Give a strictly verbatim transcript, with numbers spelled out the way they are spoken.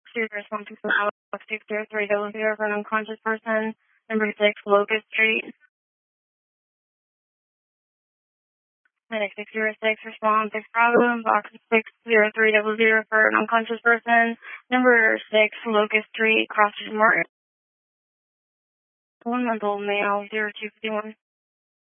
to respond to some Alex six zero three double zero for an unconscious person, number six, Locust Street. Medic six zero six, respond six Bravo, box six zero three double zero for an unconscious person, number six, Locust Street, Crossers Martin. One month old male, zero two fifty one.